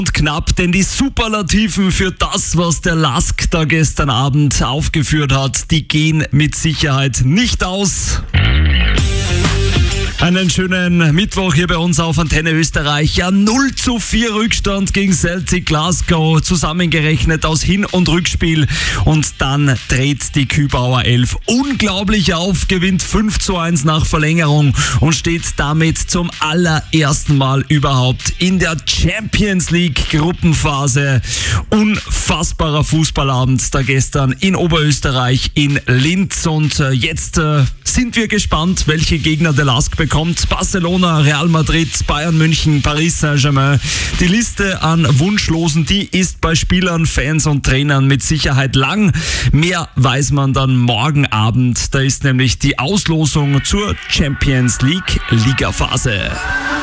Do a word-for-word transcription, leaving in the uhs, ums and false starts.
Und knapp, denn die Superlativen für das, was der Lask da gestern Abend aufgeführt hat, die gehen mit Sicherheit nicht aus. Einen schönen Mittwoch hier bei uns auf Antenne Österreich. Ja, null zu vier Rückstand gegen Celtic Glasgow, zusammengerechnet aus Hin- und Rückspiel. Und dann dreht die Kübauer Elf unglaublich auf, gewinnt fünf zu eins nach Verlängerung und steht damit zum allerersten Mal überhaupt in der Champions League Gruppenphase. Unfassbarer Fußballabend da gestern in Oberösterreich in Linz. Und jetzt äh, sind wir gespannt, welche Gegner der Lask bekommt. Kommt Barcelona, Real Madrid, Bayern München, Paris Saint-Germain. Die Liste an Wunschlosen, die ist bei Spielern, Fans und Trainern mit Sicherheit lang. Mehr weiß man dann morgen Abend. Da ist nämlich die Auslosung zur Champions League Ligaphase.